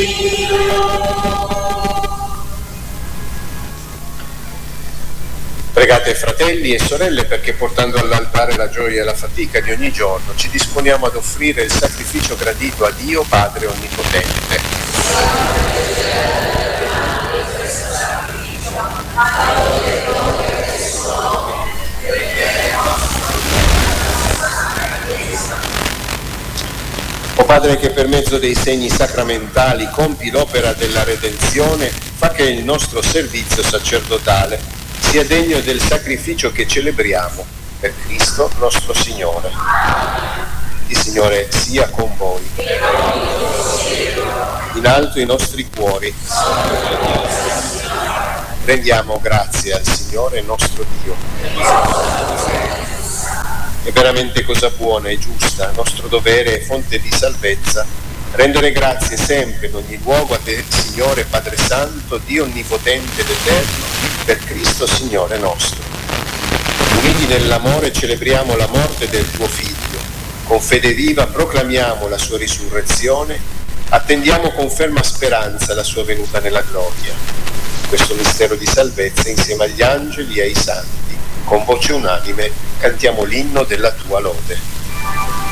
Pregate fratelli e sorelle perché portando all'altare la gioia e la fatica di ogni giorno ci disponiamo ad offrire il sacrificio gradito a Dio Padre Onnipotente. O Padre che per mezzo dei segni sacramentali compi l'opera della redenzione, fa che il nostro servizio sacerdotale sia degno del sacrificio che celebriamo per Cristo nostro Signore. Il Signore sia con voi. In alto i nostri cuori. Rendiamo grazie al Signore nostro Dio. È veramente cosa buona e giusta, nostro dovere e fonte di salvezza, rendere grazie sempre in ogni luogo a te, Signore Padre Santo, Dio Onnipotente ed Eterno, per Cristo Signore nostro. Uniti nell'amore celebriamo la morte del tuo Figlio, con fede viva proclamiamo la sua risurrezione, attendiamo con ferma speranza la sua venuta nella gloria. Questo mistero di salvezza insieme agli angeli e ai santi, con voce unanime cantiamo l'inno della tua lode.